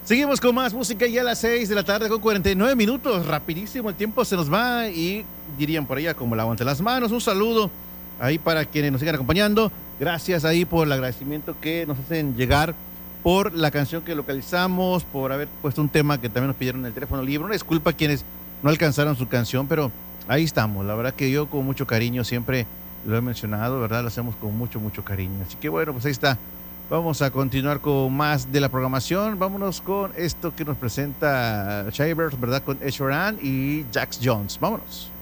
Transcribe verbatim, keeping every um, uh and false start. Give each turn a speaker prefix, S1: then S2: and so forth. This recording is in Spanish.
S1: Seguimos con más música ya a las seis de la tarde con cuarenta y nueve minutos. Rapidísimo, el tiempo se nos va y dirían por allá como la aguante las manos. Un saludo ahí para quienes nos sigan acompañando. Gracias ahí por el agradecimiento que nos hacen llegar por la canción que localizamos, por haber puesto un tema que también nos pidieron en el teléfono libre. Una disculpa a quienes no alcanzaron su canción, pero ahí estamos. La verdad que yo con mucho cariño siempre lo he mencionado, ¿verdad? Lo hacemos con mucho, mucho cariño. Así que bueno, pues ahí está. Vamos a continuar con más de la programación. Vámonos con esto que nos presenta Shivers, ¿verdad? Con Ed Sheeran y Jax Jones. Vámonos.